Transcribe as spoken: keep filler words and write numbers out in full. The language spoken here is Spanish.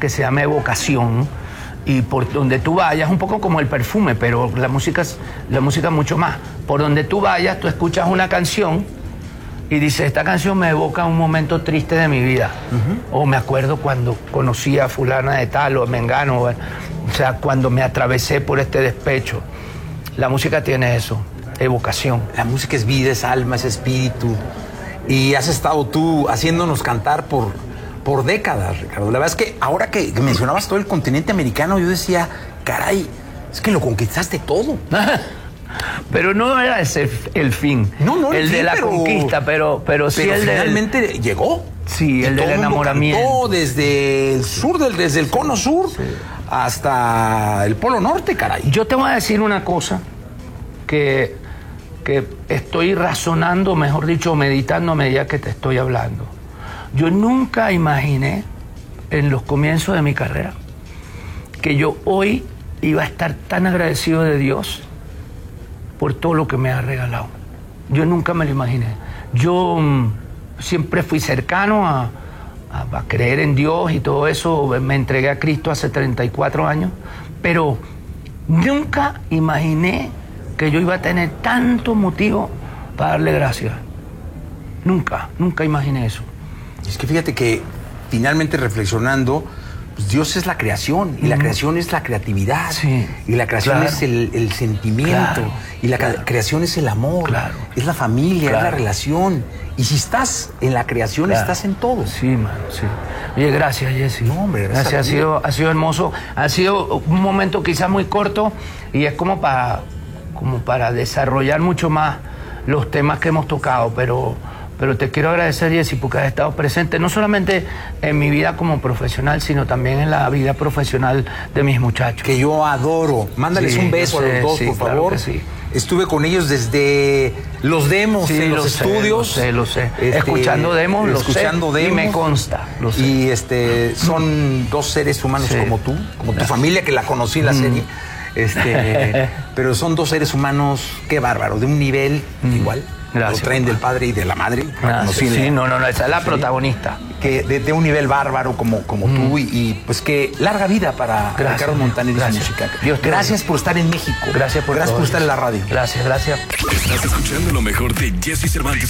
que se llama Evocación, y por donde tú vayas, un poco como el perfume, pero la música, la música mucho más. Por donde tú vayas, tú escuchas una canción y dices, esta canción me evoca un momento triste de mi vida. Uh-huh. O me acuerdo cuando conocí a fulana de tal o a Mengano, o sea, cuando me atravesé por este despecho. La música tiene eso, evocación. La música es vida, es alma, es espíritu. Y has estado tú haciéndonos cantar por... por décadas, Ricardo. La verdad es que ahora que mencionabas todo el continente americano, yo decía, caray, es que lo conquistaste todo. Pero no era ese el fin. No, no, el el de fin, la pero, conquista, pero, pero sí pero el finalmente del... llegó. Sí, el del enamoramiento. Todo desde el sur, del, desde el cono sur sí. hasta el polo norte, caray. Yo te voy a decir una cosa que, que estoy razonando, mejor dicho, meditando a medida que te estoy hablando. Yo nunca imaginé, en los comienzos de mi carrera, que yo hoy iba a estar tan agradecido de Dios por todo lo que me ha regalado. Yo nunca me lo imaginé. Yo um, siempre fui cercano a, a, a creer en Dios y todo eso. Me entregué a Cristo hace treinta y cuatro años, pero nunca imaginé que yo iba a tener tanto motivo para darle gracias. Nunca, nunca imaginé eso. Es que fíjate que finalmente reflexionando, pues Dios es la creación y mm. la creación es la creatividad sí, y la creación claro. es el, el sentimiento claro, y la claro. creación es el amor, claro. es la familia, claro. es la relación. Y si estás en la creación, claro. estás en todo. Sí, mano, sí. Oye, gracias, Jesse. No, hombre, gracias. gracias. Ha sido, ha sido hermoso. Ha sido un momento quizás muy corto y es como para, como para desarrollar mucho más los temas que hemos tocado, pero... Pero te quiero agradecer, Jesse, porque has estado presente no solamente en mi vida como profesional, sino también en la vida profesional de mis muchachos. Que yo adoro. Mándales sí, un beso sé, a los dos, sí, por claro favor. Que sí. Estuve con ellos desde los demos sí, en los lo estudios. Sé, lo sé, lo sé. Este, escuchando demos, lo escuchando sé. Demos, y me consta, lo sé. Y este, son dos seres humanos sí. como tú, como tu familia, que la conocí en la mm. serie. Este, pero son dos seres humanos, qué bárbaro, de un nivel mm. igual. Gracias. Lo traen del padre y de la madre. Gracias, sí, la, no, no, no, esa es la sí, protagonista. Que de, de un nivel bárbaro como, como mm. tú y, y pues que larga vida para gracias, Ricardo Montaner y su música. Dios, gracias por estar en México. Gracias por Gracias todo, por estar en la radio. Gracias, gracias. Estás escuchando lo mejor de Jesse Cervantes.